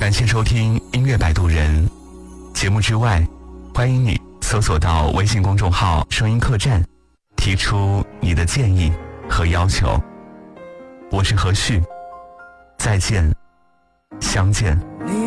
感谢收听音乐摆渡人。节目之外，欢迎你搜索到微信公众号声音客栈，提出你的建议和要求。我是何旭，再见，相见。